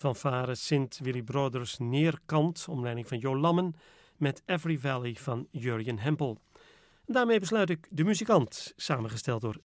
Fanfare Sint Willy Broders Neerkant, onder leiding van Jo Lammen, met Every Valley van Jurjen Hempel. En daarmee besluit ik De Muzikant, samengesteld door